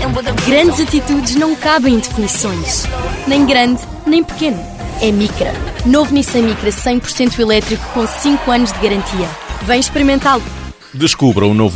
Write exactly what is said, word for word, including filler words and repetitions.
Grandes atitudes não cabem em definições. Nem grande, nem pequeno. É Micra. Novo Nissan Micra cem por cento elétrico com cinco anos de garantia. Vem experimentá-lo. Descubra o novo